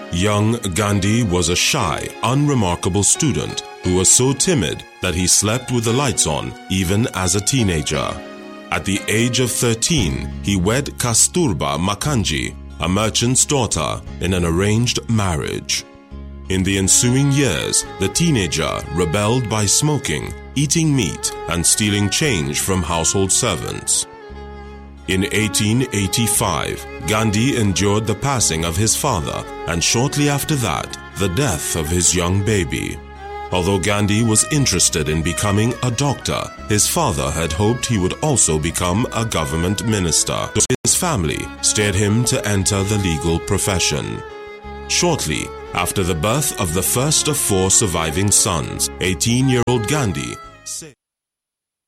Young Gandhi was a shy, unremarkable student who was so timid that he slept with the lights on even as a teenager. At the age of 13, he wed Kasturba Makanji, a merchant's daughter, in an arranged marriage. In the ensuing years, the teenager rebelled by smoking, eating meat, and stealing change from household servants. In 1885, Gandhi endured the passing of his father and shortly after that, the death of his young baby. Although Gandhi was interested in becoming a doctor, his father had hoped he would also become a government minister. His family steered him to enter the legal profession. Shortly after the birth of the first of 4 surviving sons, 18-year-old Gandhi